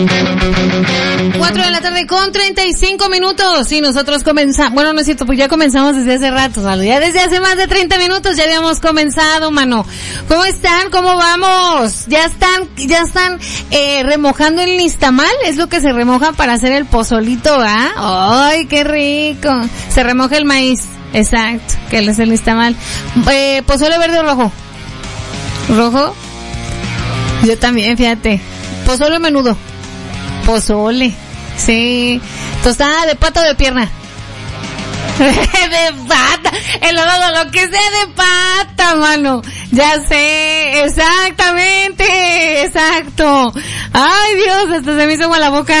4 de la tarde con 35 minutos y nosotros comenzamos, bueno, no es cierto, pues ya comenzamos desde hace rato, ¿vale? Ya desde hace más de 30 minutos ya habíamos comenzado, mano. ¿Cómo están? ¿Cómo vamos? ¿Ya están remojando el nixtamal? Es lo que se remoja para hacer el pozolito, ¿ah? ¡Ay, qué rico! Se remoja el maíz, exacto, que es el nixtamal. ¿Pozole verde o rojo? ¿Rojo? Yo también, fíjate. ¿Pozole o menudo? Pozole. Sí. ¿Tostada de pata o de pierna? De pata. Lo que sea de pata, mano. Ya sé. Exactamente. Exacto. Ay, Dios, hasta se me hizo agua la boca.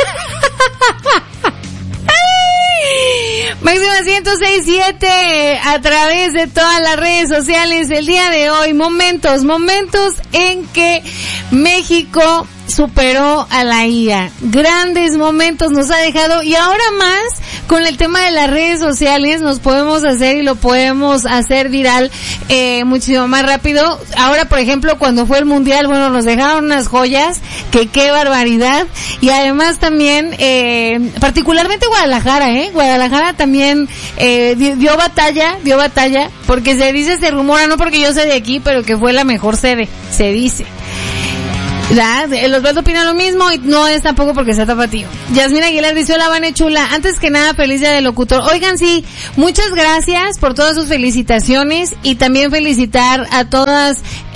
Máxima 106.7 a través de todas las redes sociales. El día de hoy, momentos en que México superó a la IA. Grandes momentos nos ha dejado, y ahora más con el tema de las redes sociales nos podemos hacer y lo podemos hacer viral muchísimo más rápido. Ahora, por ejemplo, cuando fue el mundial, bueno, nos dejaron unas joyas que qué barbaridad. Y además también particularmente Guadalajara también dio batalla, porque se rumora, no porque yo sé de aquí, pero que fue la mejor sede, se dice. El Osvaldo opina lo mismo y no es tampoco porque sea tapatío. Yasmina Aguilar dice: hola, Vane chula, antes que nada feliz día del locutor. Oigan, sí, muchas gracias por todas sus felicitaciones y también felicitar a todas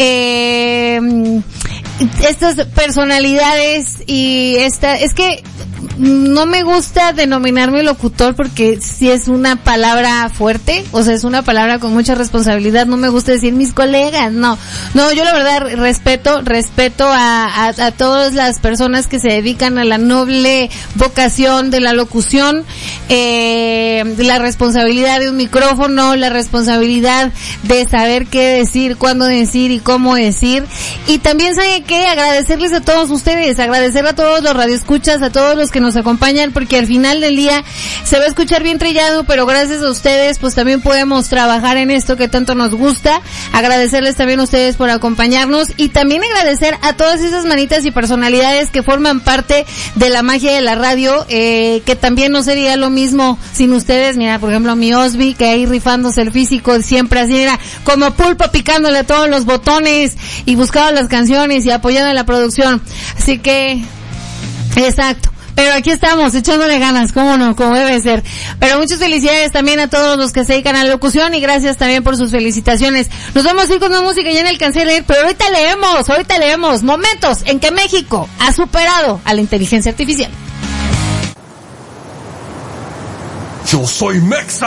estas personalidades y es que no me gusta denominarme locutor porque sí es una palabra fuerte, o sea, es una palabra con mucha responsabilidad. No me gusta decir mis colegas, no, yo la verdad respeto a todas las personas que se dedican a la noble vocación de la locución, la responsabilidad de un micrófono, la responsabilidad de saber qué decir, cuándo decir y cómo decir. Y también saben que agradecerles a todos ustedes, agradecer a todos los radioescuchas, a todos los que nos acompañan, porque al final del día se va a escuchar bien trillado, pero gracias a ustedes pues también podemos trabajar en esto que tanto nos gusta. Agradecerles también a ustedes por acompañarnos y también agradecer a todas esas manitas y personalidades que forman parte de la magia de la radio, que también no sería lo mismo sin ustedes. Mira, por ejemplo, mi Osby, que ahí rifándose el físico siempre así, era como pulpo picándole a todos los botones y buscaba las canciones y apoyando en la producción. Así que, exacto. Pero aquí estamos, echándole ganas, cómo no, como debe ser. Pero muchas felicidades también a todos los que se dedican a la locución y gracias también por sus felicitaciones. Nos vamos a ir con una música, ya no alcancé a leer, pero ahorita leemos momentos en que México ha superado a la inteligencia artificial. Yo soy Mexa.